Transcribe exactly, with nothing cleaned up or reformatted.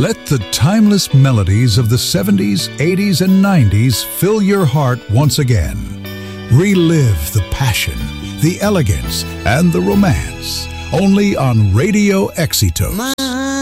Let the timeless melodies of the seventies, eighties, and nineties fill your heart once again. Relive the passion, the elegance, and the romance. Only on Radio Éxito.